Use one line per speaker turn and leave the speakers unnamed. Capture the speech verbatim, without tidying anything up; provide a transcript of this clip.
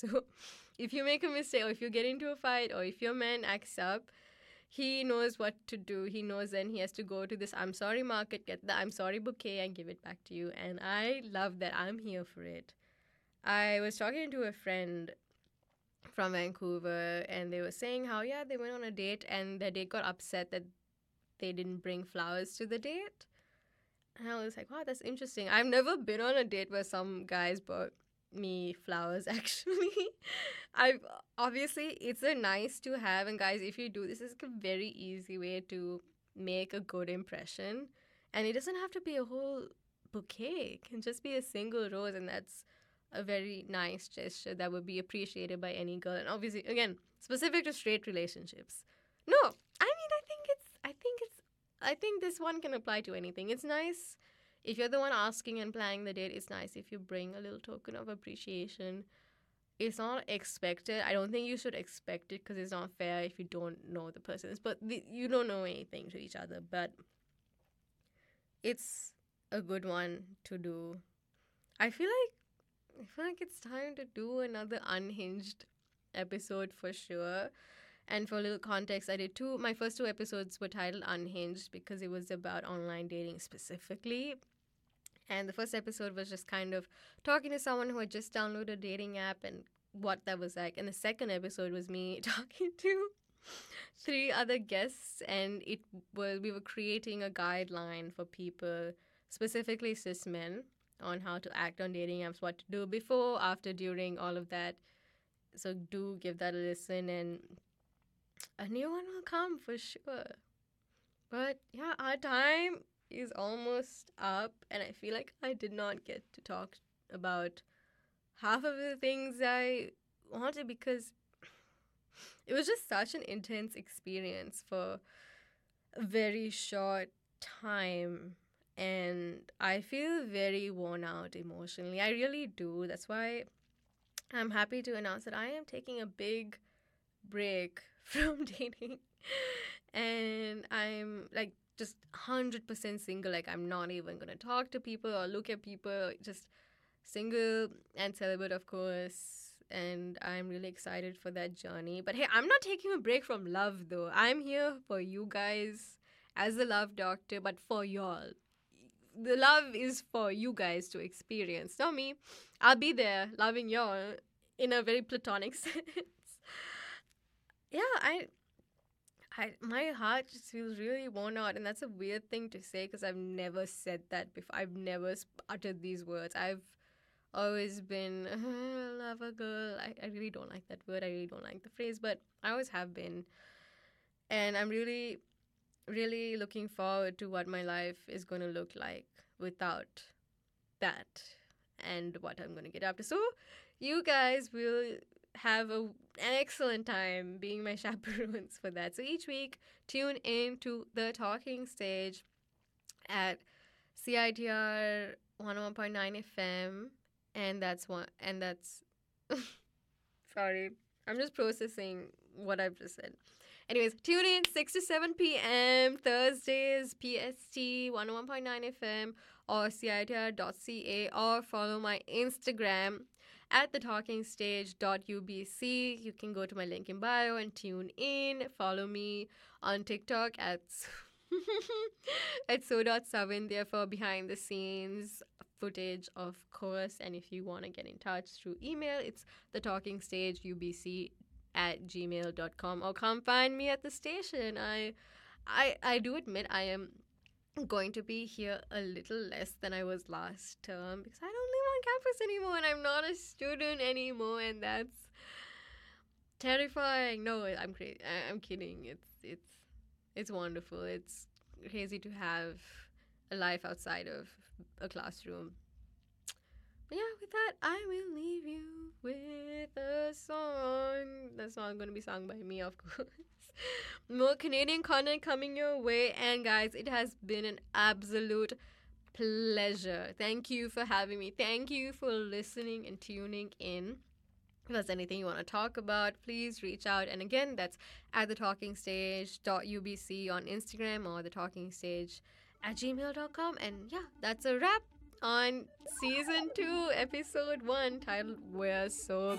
So if you make a mistake or if you get into a fight or if your man acts up, he knows what to do. He knows then he has to go to this I'm sorry market, get the I'm sorry bouquet, and give it back to you. And I love that. I'm here for it. I was talking to a friend from Vancouver, and they were saying how, yeah, they went on a date and their date got upset that they didn't bring flowers to the date. And I was like, wow, that's interesting. I've never been on a date where some guys bought me flowers, actually. I've obviously, it's a nice to have. And guys, if you do this, is a very easy way to make a good impression. And it doesn't have to be a whole bouquet, it can just be a single rose. And that's a very nice gesture that would be appreciated by any girl. And obviously, again, specific to straight relationships. No, I mean, I think it's, I think it's, I think this one can apply to anything. It's nice if you're the one asking and planning the date. It's nice if you bring a little token of appreciation. It's not expected. I don't think you should expect it because it's not fair if you don't know the person. But the, you don't know anything to each other. But it's a good one to do. I feel like I feel like it's time to do another Unhinged episode for sure. And for a little context, I did two. My first two episodes were titled Unhinged because it was about online dating specifically. And the first episode was just kind of talking to someone who had just downloaded a dating app and what that was like. And the second episode was me talking to three other guests, and it was we were creating a guideline for people, specifically cis men, on how to act on dating apps, what to do before, after, during, all of that. So do give that a listen, and a new one will come for sure. But yeah, our time is almost up, and I feel like I did not get to talk about half of the things I wanted because it was just such an intense experience for a very short time. And I feel very worn out emotionally. I really do. That's why I'm happy to announce that I am taking a big break from dating. And I'm like just one hundred percent single. Like I'm not even going to talk to people or look at people. Just single and celibate, of course. And I'm really excited for that journey. But hey, I'm not taking a break from love, though. I'm here for you guys as a love doctor, but for y'all. The love is for you guys to experience, not me. I'll be there loving y'all in a very platonic sense. Yeah, I, I, my heart just feels really worn out, and that's a weird thing to say because I've never said that before. I've never uttered these words. I've always been uh, lover girl. I, I really don't like that word. I really don't like the phrase, but I always have been, and I'm really really looking forward to what my life is going to look like without that and what I'm going to get up to. So you guys will have a, an excellent time being my chaperones for that. So each week, tune in to The Talking Stage at C I T R one oh one point nine F M. And that's one, and that's, sorry, I'm just processing what I've just said. Anyways, tune in six to seven p.m. Thursdays, P S T, one oh one point nine F M or C I T R dot C A, or follow my Instagram at the talking stage dot U B C. You can go to my link in bio and tune in. Follow me on TikTok at at so dot seven, therefore behind the scenes footage, of course. And if you want to get in touch through email, it's the talking stage U B C at gmail dot com, or come find me at the station. I, I, I do admit I am going to be here a little less than I was last term because I don't live on campus anymore and I'm not a student anymore, and that's terrifying. No, I'm crazy. I'm kidding. It's it's it's wonderful. It's crazy to have a life outside of a classroom. But yeah, with that, I will leave you with a song. That's not going to be sung by me, of course. More Canadian content coming your way. And guys, it has been an absolute pleasure. Thank you for having me. Thank you for listening and tuning in. If there's anything you want to talk about, please reach out. And again, that's at the talking stage dot U B C on Instagram, or the talking stage at gmail dot com. And yeah, that's a wrap on season two, episode one, titled We're So